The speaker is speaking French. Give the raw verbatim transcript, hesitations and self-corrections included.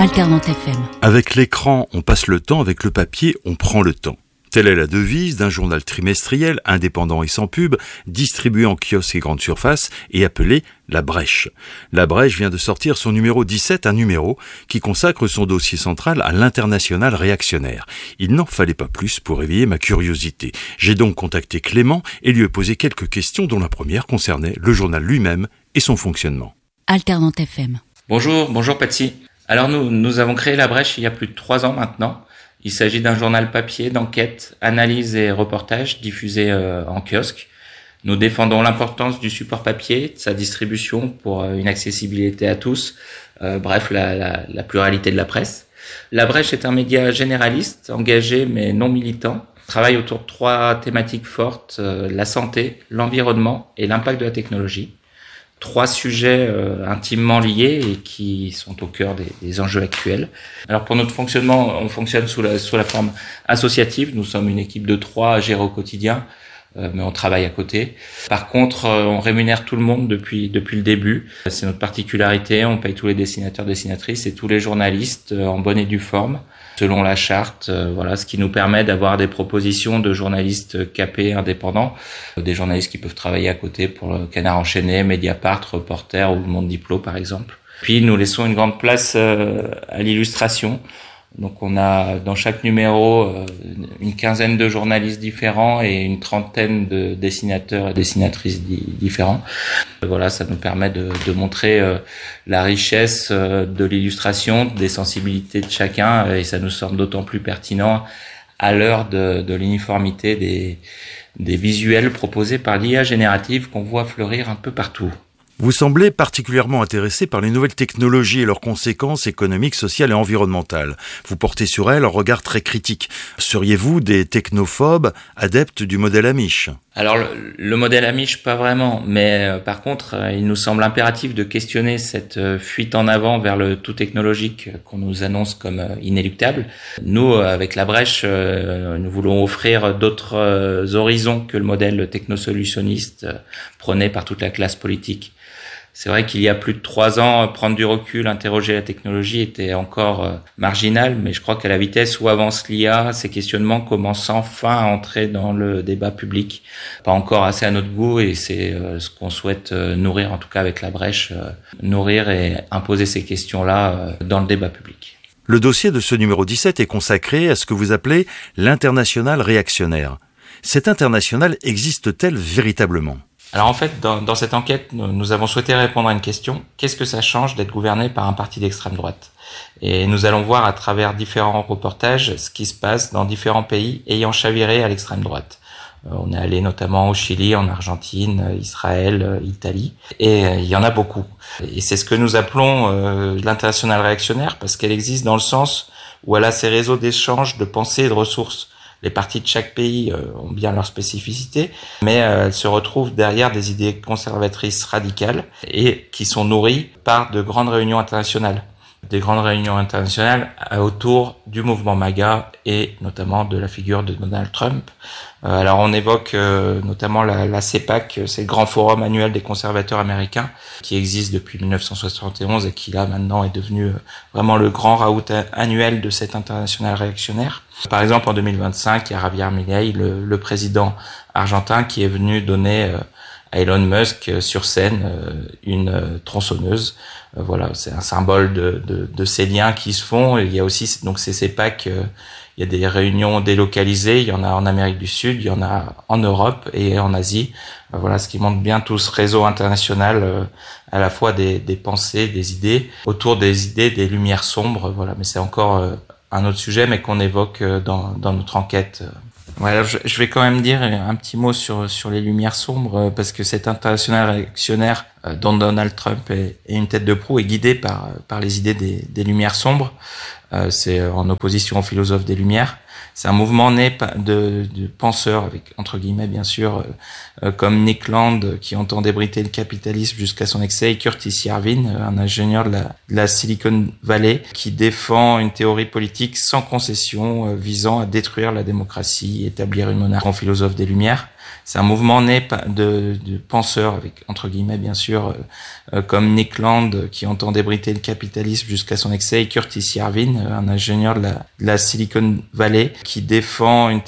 Alternante F M. Avec l'écran, on passe le temps, avec le papier, on prend le temps. Telle est la devise d'un journal trimestriel, indépendant et sans pub, distribué en kiosque et grande surface et appelé La Brèche. La Brèche vient de sortir son numéro dix-sept, un numéro qui consacre son dossier central à l'international réactionnaire. Il n'en fallait pas plus pour éveiller ma curiosité. J'ai donc contacté Clément et lui ai posé quelques questions dont la première concernait le journal lui-même et son fonctionnement. Alternante F M. Bonjour, bonjour Patsy. Alors nous, nous avons créé La Brèche il y a plus de trois ans maintenant. Il s'agit d'un journal papier d'enquête, analyse et reportage diffusé euh, en kiosque. Nous défendons l'importance du support papier, de sa distribution pour euh, une accessibilité à tous, euh, bref, la, la, la pluralité de la presse. La Brèche est un média généraliste, engagé mais non militant. Travaille autour de trois thématiques fortes, euh, la santé, l'environnement et l'impact de la technologie. Trois sujets euh, intimement liés et qui sont au cœur des, des enjeux actuels. Alors pour notre fonctionnement, on fonctionne sous la, sous la forme associative. Nous sommes une équipe de trois à gérer au quotidien, euh, mais on travaille à côté. Par contre, euh, on rémunère tout le monde depuis depuis le début. C'est notre particularité. On paye tous les dessinateurs, dessinatrices et tous les journalistes euh, en bonne et due forme, selon la charte. Euh, voilà, ce qui nous permet d'avoir des propositions de journalistes capés, indépendants, euh, des journalistes qui peuvent travailler à côté pour le Canard enchaîné, Mediapart, Reporter ou Le Monde Diplo par exemple. Puis nous laissons une grande place euh, à l'illustration. Donc on a dans chaque numéro euh, une quinzaine de journalistes différents et une trentaine de dessinateurs et dessinatrices di- différents. Voilà, ça nous permet de, de montrer euh, la richesse euh, de l'illustration, des sensibilités de chacun, euh, et ça nous semble d'autant plus pertinent à l'heure de, de l'uniformité des, des visuels proposés par l'I A générative qu'on voit fleurir un peu partout. Vous semblez particulièrement intéressé par les nouvelles technologies et leurs conséquences économiques, sociales et environnementales. Vous portez sur elles un regard très critique. Seriez-vous des technophobes adeptes du modèle Amish ? Alors le, le modèle Amish, pas vraiment, mais euh, par contre, euh, il nous semble impératif de questionner cette euh, fuite en avant vers le tout technologique euh, qu'on nous annonce comme euh, inéluctable. Nous, euh, avec La Brèche, euh, nous voulons offrir d'autres euh, horizons que le modèle technosolutionniste euh, prôné par toute la classe politique. C'est vrai qu'il y a plus de trois ans, prendre du recul, interroger la technologie était encore euh, marginal, mais je crois qu'à la vitesse où avance l'I A, ces questionnements commencent enfin à entrer dans le débat public. Pas encore assez à notre goût, et c'est euh, ce qu'on souhaite euh, nourrir, en tout cas avec La Brèche, euh, nourrir et imposer ces questions-là euh, dans le débat public. Le dossier de ce numéro dix-sept est consacré à ce que vous appelez l'international réactionnaire. Cette internationale existe-t-elle véritablement ? Alors en fait, dans, dans cette enquête, nous, nous avons souhaité répondre à une question. Qu'est-ce que ça change d'être gouverné par un parti d'extrême droite ? Et nous allons voir à travers différents reportages ce qui se passe dans différents pays ayant chaviré à l'extrême droite. Euh, on est allé notamment au Chili, en Argentine, Israël, Italie, et euh, il y en a beaucoup. Et c'est ce que nous appelons euh, l'internationale réactionnaire, parce qu'elle existe dans le sens où elle a ses réseaux d'échanges, de pensée et de ressources. Les partis de chaque pays euh, ont bien leur spécificité, mais euh, elles se retrouvent derrière des idées conservatrices radicales et qui sont nourries par de grandes réunions internationales. Des grandes réunions internationales autour du mouvement MAGA et notamment de la figure de Donald Trump. Euh, alors on évoque euh, notamment la, la CEPAC, c'est le grand forum annuel des conservateurs américains qui existe depuis dix-neuf cent soixante et onze et qui là maintenant est devenu euh, vraiment le grand raout annuel de cette internationale réactionnaire. Par exemple en deux mille vingt-cinq, il y a Javier Milei, le, le président argentin, qui est venu donner euh, à Elon Musk euh, sur scène euh, une euh, tronçonneuse. Euh, voilà, c'est un symbole de, de, de ces liens qui se font. Et il y a aussi donc ces CEPAC, euh, il y a des réunions délocalisées, il y en a en Amérique du Sud, il y en a en Europe et en Asie. Euh, voilà, ce qui montre bien tout ce réseau international, euh, à la fois des, des pensées, des idées, autour des idées, des lumières sombres. Voilà, mais c'est encore euh, un autre sujet, mais qu'on évoque euh, dans, dans notre enquête. Voilà, je, je vais quand même dire un petit mot sur sur les lumières sombres, parce que cet international réactionnaire euh, dont Donald Trump est, est une tête de proue est guidé par par les idées des, des lumières sombres. Euh, c'est en opposition aux philosophes des Lumières. C'est un mouvement né de, de penseurs, avec entre guillemets bien sûr, euh, comme Nick Land, qui entend débriter le capitalisme jusqu'à son excès, et Curtis Yarvin, un ingénieur de la, de la Silicon Valley, qui défend une théorie politique sans concession, euh, visant à détruire la démocratie, établir une monarchie en philosophe des Lumières. C'est un mouvement né de, de penseurs, avec entre guillemets bien sûr, euh, comme Nick Land qui entend débriter le capitalisme jusqu'à son excès, et Curtis Yarvin, un ingénieur de la, de la Silicon Valley, qui défend une